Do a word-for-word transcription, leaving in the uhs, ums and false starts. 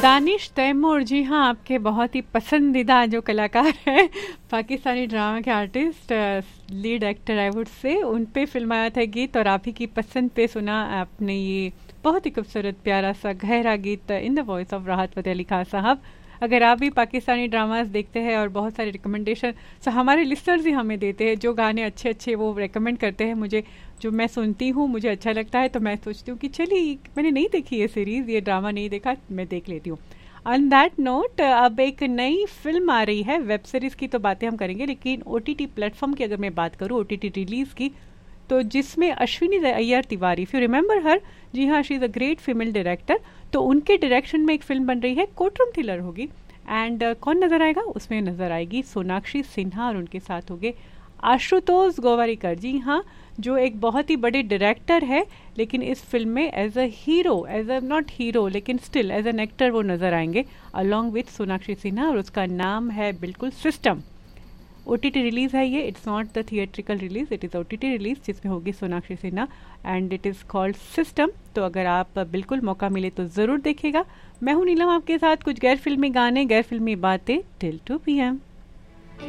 दानिश तैमूर, जी हाँ, आपके बहुत ही पसंदीदा जो कलाकार हैं, पाकिस्तानी ड्रामा के artist, lead actor I would say, उन पे फिल्म आया था गीत और आप ही की पसंद पे सुना आपने ये बहुत ही खूबसूरत प्यारा सा गहरा गीत इन द वॉइस ऑफ राहत फ़तेह अली खान साहब। अगर आप भी पाकिस्तानी ड्रामास देखते हैं और बहुत सारे रिकमेंडेशन सो हमारे लिसनर्स ही हमें देते हैं, जो गाने अच्छे अच्छे वो रेकमेंड करते हैं मुझे, जो मैं सुनती हूँ मुझे अच्छा लगता है, तो मैं सोचती हूँ कि चलिए मैंने नहीं देखी ये सीरीज़, ये ड्रामा नहीं देखा, मैं देख लेती हूँ। ऑन दैट नोट, अब एक नई फिल्म आ रही है, वेब सीरीज़ की तो बातें हम करेंगे, लेकिन ओ टी टी प्लेटफॉर्म की अगर मैं बात करूँ, ओ टी टी रिलीज़ की, तो जिसमें Ashwini Iyer Tiwari, if you remember हर, जी हाँ, she is a great female director, तो उनके डायरेक्शन में एक फिल्म बन रही है, कोर्टरूम थ्रिलर होगी। एंड uh, कौन नज़र आएगा उसमें? नज़र आएगी सोनाक्षी सिन्हा और उनके साथ होंगे आशुतोष गोवारिकर, जी हाँ, जो एक बहुत ही बड़े डायरेक्टर है, लेकिन इस फिल्म में as a hero, as a not hero लेकिन स्टिल एज एन एक्टर वो नज़र आएंगे अलॉन्ग विथ सोनाक्षी सिन्हा, और उसका नाम है बिल्कुल system. O T T release है ये, it's not the theatrical release, it is O T T release जिसमें होगी Sonakshi Sinha and it is called system. तो अगर आप बिल्कुल मौका मिले तो ज़रूर देखिएगा। मैं हूँ नीलम, आपके साथ कुछ गैर फिल्मी गाने, गैर फिल्मी बातें टिल टू पी एम।